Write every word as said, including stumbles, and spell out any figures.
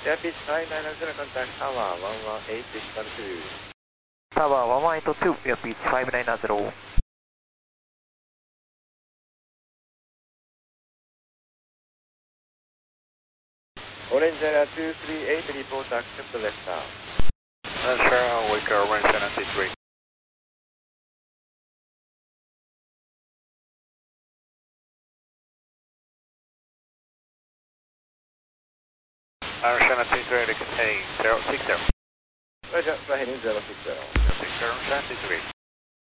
Airpitch five nine zero, contact Tower one one eight six one two. Tower one one eight two, Airpitch five nine zero. Orange Area two three eight, report accept left down. Uh, sure, wake Orange seventy-three. Orange seventy-three, contain zero six zero. Roger, fly heading zero six zero. zero six zero, seventy-three.